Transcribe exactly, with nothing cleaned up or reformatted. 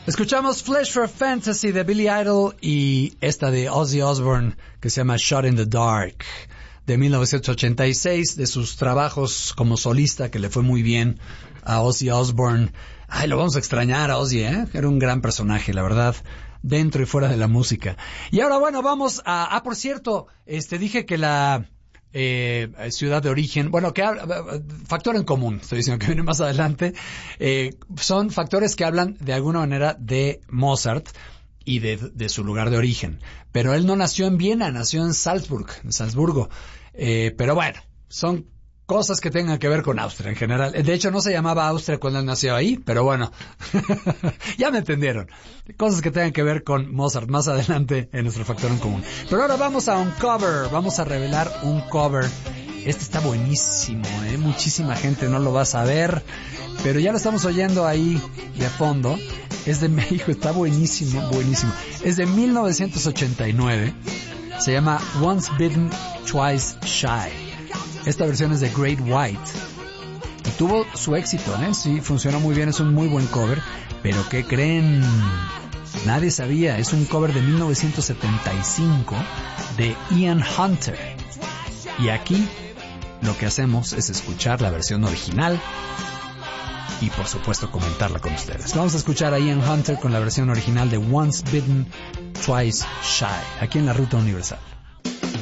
Escuchamos Flesh for Fantasy de Billy Idol y esta de Ozzy Osbourne que se llama Shot in the Dark de mil novecientos ochenta y seis, de sus trabajos como solista que le fue muy bien a Ozzy Osbourne. Ay, lo vamos a extrañar a Ozzy, ¿eh? Era un gran personaje, la verdad, dentro y fuera de la música. Y ahora, bueno, vamos a... Ah, por cierto, este dije que la... Eh, ciudad de origen, bueno, que habla, factor en común, estoy diciendo que viene más adelante, eh, son factores que hablan de alguna manera de Mozart y de, de su lugar de origen, pero él no nació en Viena, nació en Salzburg, en Salzburgo, eh, pero bueno, son cosas que tengan que ver con Austria en general. De hecho, no se llamaba Austria cuando él nació ahí, pero bueno, ya me entendieron. Cosas que tengan que ver con Mozart más adelante en nuestro factor en común. Pero ahora vamos a un cover, vamos a revelar un cover. Este está buenísimo, ¿eh? Muchísima gente no lo va a saber, pero ya lo estamos oyendo ahí de fondo. Es de México, está buenísimo, buenísimo. Es de mil novecientos ochenta y nueve. Se llama Once Bitten, Twice Shy. Esta versión es de Great White y tuvo su éxito, ¿eh? Sí, funcionó muy bien, es un muy buen cover. Pero ¿qué creen? Nadie sabía, es un cover de mil novecientos setenta y cinco de Ian Hunter. Y aquí lo que hacemos es escuchar la versión original y por supuesto comentarla con ustedes. Vamos a escuchar a Ian Hunter con la versión original de Once Bitten, Twice Shy, aquí en la Ruta Universal.